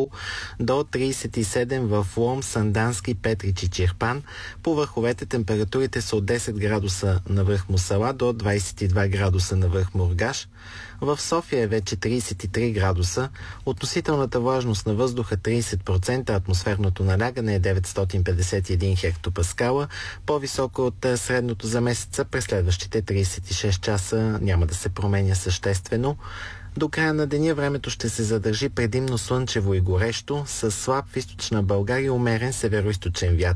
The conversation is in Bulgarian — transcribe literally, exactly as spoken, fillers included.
Ямбол, до тридесет и седем в Лом, Сандански, Петрич и Чирпан. По върховете температурите са от десет градуса на връх Мусала до двадесет и два градуса на връх Мургаш. В София е вече тридесет и три градуса, относителната влажност на въздуха тридесет процента, атмосферното налягане е деветстотин петдесет и един хектопаскала, по-високо от средното за месеца. През следващите тридесет и шест часа няма да се променя съществено. До края на деня времето ще се задържи предимно слънчево и горещо, с слаб в източна България умерен североизточен вятър.